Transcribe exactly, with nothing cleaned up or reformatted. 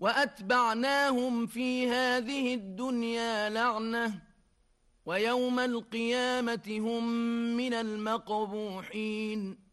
وأتبعناهم في هذه الدنيا لعنة ويوم القيامة هم من المقبوحين